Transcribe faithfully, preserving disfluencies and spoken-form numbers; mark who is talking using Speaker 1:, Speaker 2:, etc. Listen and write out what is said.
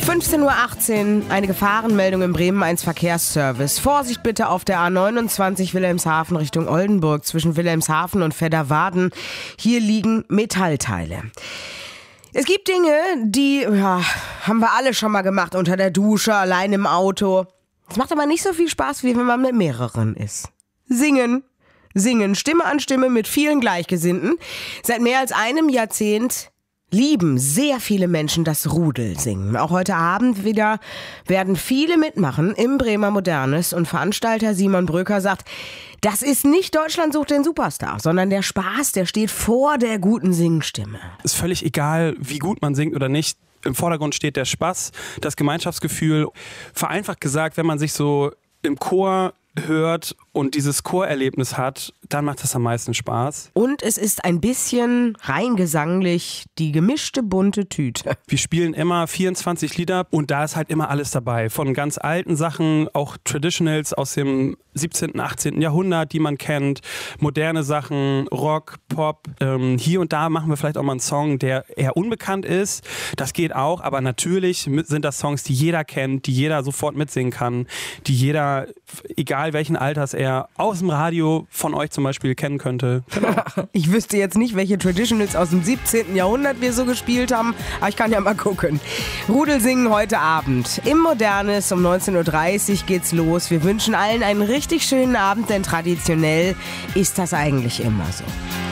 Speaker 1: fünfzehn Uhr achtzehn, eine Gefahrenmeldung im Bremen eins Verkehrsservice. Vorsicht bitte auf der A neunundzwanzig Wilhelmshaven Richtung Oldenburg zwischen Wilhelmshaven und Fedderwarden. Hier liegen Metallteile. Es gibt Dinge, die ja, haben wir alle schon mal gemacht, unter der Dusche, allein im Auto. Es macht aber nicht so viel Spaß, wie wenn man mit mehreren ist. Singen. Singen, Stimme an Stimme mit vielen Gleichgesinnten. Seit mehr als einem Jahrzehnt lieben sehr viele Menschen das Rudelsingen. Auch heute Abend wieder werden viele mitmachen im Bremer Modernes und Veranstalter Simon Bröker sagt, das ist nicht Deutschland sucht den Superstar, sondern der Spaß, der steht vor der guten Singstimme.
Speaker 2: Ist völlig egal, wie gut man singt oder nicht. Im Vordergrund steht der Spaß, das Gemeinschaftsgefühl. Vereinfacht gesagt, wenn man sich so im Chor hört und dieses Chorerlebnis hat, dann macht das am meisten Spaß.
Speaker 1: Und es ist ein bisschen rein gesanglich die gemischte bunte Tüte.
Speaker 2: Wir spielen immer vierundzwanzig Lieder und da ist halt immer alles dabei. Von ganz alten Sachen, auch Traditionals aus dem siebzehnten, achtzehnten Jahrhundert, die man kennt, moderne Sachen, Rock, Pop. Ähm, hier und da machen wir vielleicht auch mal einen Song, der eher unbekannt ist. Das geht auch, aber natürlich sind das Songs, die jeder kennt, die jeder sofort mitsingen kann, die jeder, egal welchen Alters er aus dem Radio von euch zum Beispiel kennen könnte. Genau.
Speaker 1: Ich wüsste jetzt nicht, welche Traditionals aus dem siebzehnten Jahrhundert wir so gespielt haben, aber ich kann ja mal gucken. Rudelsingen heute Abend. Im Modernes um neunzehn Uhr dreißig geht's los. Wir wünschen allen einen richtig schönen Abend, denn traditionell ist das eigentlich immer so.